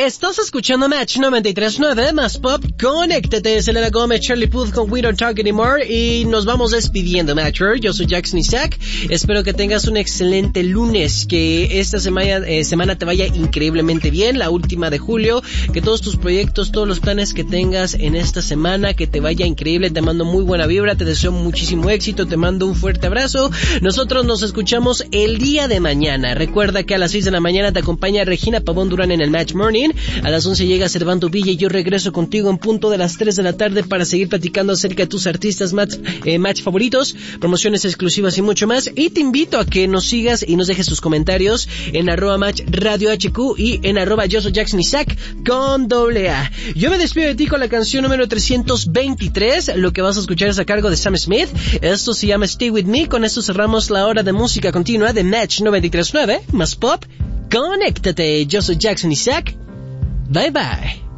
Estás escuchando Match 93.9 más Pop. Conéctate, Selena Gomez, Charlie Puth con We Don't Talk Anymore y nos vamos despidiendo, Matcher. Yo soy Jackson Isaac. Espero que tengas un excelente lunes, que esta semana te vaya increíblemente bien, la última de julio, que todos tus proyectos, todos los planes que tengas en esta semana, que te vaya increíble. Te mando muy buena vibra, te deseo muchísimo éxito, te mando un fuerte abrazo. Nosotros nos escuchamos el día de mañana. Recuerda que a las 6 de la mañana te acompaña Regina Pavón Durán en el Match Morning. A las 11 llega Servando Villa y yo regreso contigo en punto de las 3 de la tarde para seguir platicando acerca de tus artistas match favoritos, promociones exclusivas y mucho más. Y te invito a que nos sigas y nos dejes tus comentarios en @matchradiohq y en yo soy Jackson Isaac con AA. Yo me despido de ti con la canción número 323. Lo que vas a escuchar es a cargo de Sam Smith. Esto se llama Stay With Me. Con esto cerramos la hora de música continua de Match 93.9 más Pop. Conéctate. Yo soy Jackson Isaac. Bye bye.